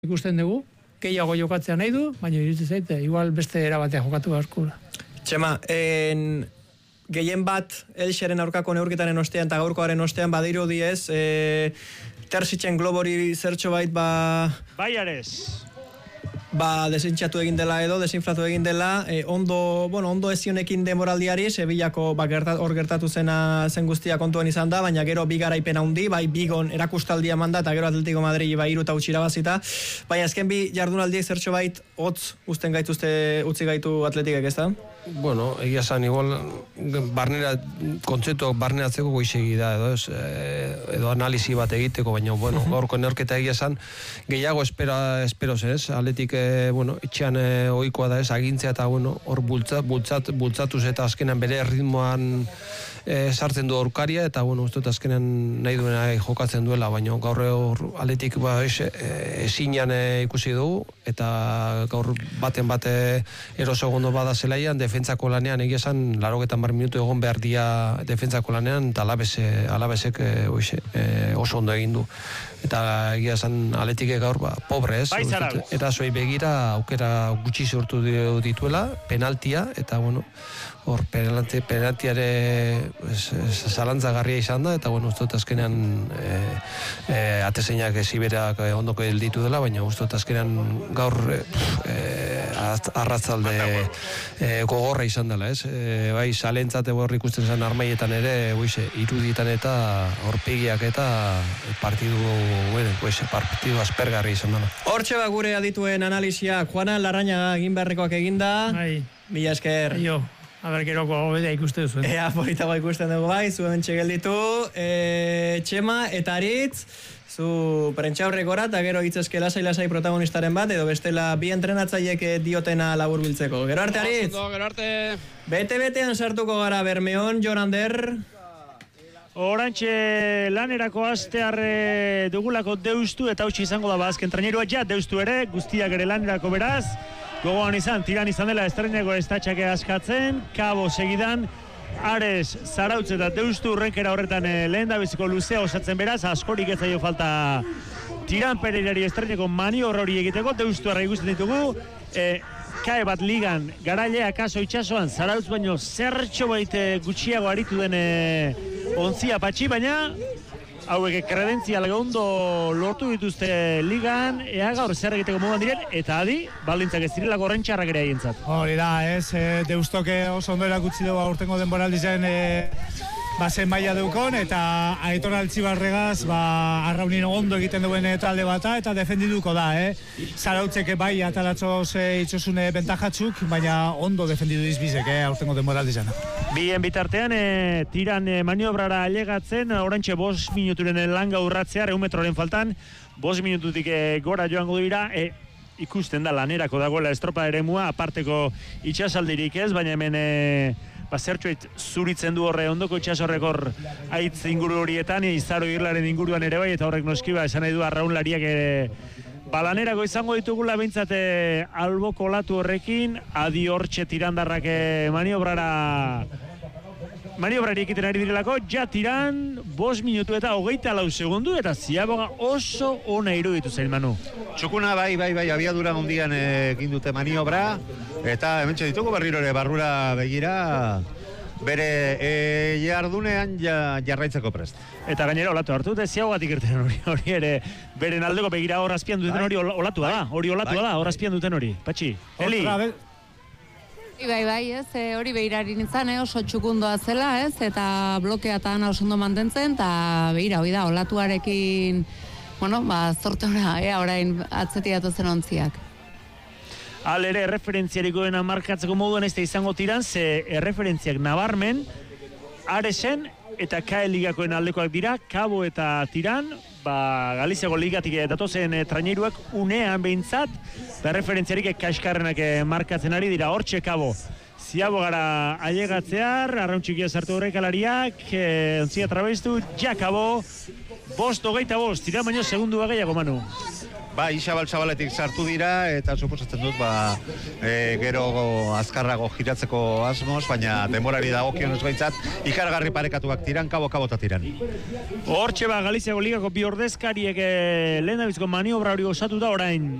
ikusten dugu, gehiago jokatzea nahi du, baina iruditzen zaite, igual beste erabatea jokatu beharko. Txema, gehien bat Elxeren aurkako neurketaren ostean eta gaurkoaren ostean badiro diez, Terzitzen globori zertxo bait Bai, Ares. Desintxatu egin dela edo, desinflatu egin dela, ondo ezionekin demoraldiari, Sevillako hor gertatu zen guztia kontuan izan da, baina gero bi garaipen handi, bai bigon erakustaldia manda, eta gero Atletico Madrid bai 3 irabazita, baina azken bi jardunaldiek zertxo bait hotz uzten gaituzte, utzi gaitu Atletikek, ez da? Bueno, egia zan, igual, kontzeptu barneratzeko goizegi da, edo analizi bat egiteko, baina, bueno, gaurko neurketa egia zan, gehiago espero ez, Atletik itxean ohikoa da ez, agintzea eta hor bultzatuz eta azkenan bere ritmoan sartzen du aurkaria eta uste azkenan nahi duena jokatzen duela, baina gaur Atletik esinan ikusi dugu eta gaur baten bate erosegondo bada zelaian defentsako lanean egia esan 80 minutu egon behar dia defentsako lanean eta alabesek oso ondo egin du eta egia esan Atletik gaur pobre ez, eta zoi begira aukera gutxi sortu dituela, penaltia eta hor penaltiare zalantzagarria izan da eta uste azkenean atezeinak ziberak ondoko ditu dela, baina uste azkenean gaur arratzalde gogorra izan dela, ez? Bai, zalentzate hor ikusten zen armaietan ere, irudietan eta horpegiak eta partidu aspergarri izan dela. Hortxe gure adituen analizia, Juana Larrañaga egin beharrekoak eginda. Mila esker. Geroko hobedea ikusten zuen. Politagoa ikusten dugu bai, zuen txegelditu. Txema eta Aritz, zu prentxaurrekora eta gero hitzezke lasai protagonistaren bat, edo bestela bi entrenatzaiek diotena labur biltzeko. Gero arte, Aritz? Gero arte. Bete-betean sartuko gara Bermeon, Jonander. Orantxe lanerako astearre dugulako deustu eta hautsi izango da azken trainerua deustu ere, guztiak ere lanerako beraz. Gogoan tiran izan dela estreneko estatxake askatzen, Kabo segidan, Ares, Zarautz eta deustu urrenkera horretan lehen da biziko luzea osatzen beraz, askorik ez zaio falta tiran Pereirari estreneko maniobra hori egiteko, deustu arra ikusten ditugu, kae bat ligan, garaile akaso itxasoan, Zarautz baino zertxo baite gutxiago aritu den onzia patxi, baina hauek kredentzial ondo lortu dituzte ligan, ea gaur zer egiteko moduan diren, eta adi, baldintzak ez direla gorren txarrak ere egintzat. Hori da, ez, deustoke oso ondo erakutsi dugu aurtengo denboraldizen zen maila deukon, eta Aitor Altzibarregaz arraunin ondo egiten duen talde bata, eta defendiduko da, Zarautzek bai atalatzoz itxosune bentajatzuk, baina ondo defendidu izbizek, aurtengo denboraldizen. Bien bitartean, tiran maniobrara alegatzen, orantxe 5 minuturen langa urratzea, 100 metroren faltan, 5 minututik gora joango dira, ikusten da lanerako dagoela estropa eremua, aparteko itxasaldirik ez, baina hemen zertxoit zuritzen du horre ondoko itxasorrek hor aitz inguru horietan, Izaro Irlaren inguruan ere bai, eta horrek noskiba esan nahi du arraunlariak balanerako izango ditugula behintzat alboko olatu horrekin, adi hortxe tirandarrak maniobrari egiten ari direlako, tiran 5 minutu eta 24 segundu, eta Ziaboga oso ona iruditu zen, Manu. Txukuna bai, abiadura mundian egin dute maniobra, eta hementxe ditugu berriro ere barrura begira, bere jardunean jarraitzeko prest. Eta gainera olatu hartu dute Ziabogatik irten hori ere, beren aldeko begira hor azpian duten hori olatua da, hor azpian duten hori. Patxi, Eli? Bai, ez, hori behirari nintzen, oso txukundoa zela, ez, eta blokeatan oso ondo mantentzen, eta behira, hori da, olatuarekin, zorte orain atzetik datozen ontziak. Alere, erreferentziariko dena markatzeko moduan ez da izango tiran, ze erreferentziak nabarmen, Aresen eta Kae ligakoen aldekoak dira, Kabo eta tiran, Galiziako ligatik datozen traineruak unean behintzat, referentziarik kaskarrenak markatzen ari dira, hortxe Kabo. Ziabogara ailegatzear, arrauntxikia sartu horrekalariak, ontzia trabestu, Kabo, 5:25, tira baino segundu gehiago, Manu. Zabaletik sartu dira, eta suposatzen dut, gero azkarrago giratzeko asmoz, baina denborari dagokionez behintzat, ikaragarri parekatuak tiran, kabo-kabota tiran. Hortxe Galiziako ligako bi ordezkariek lehendabizko maniobra hori osatu da orain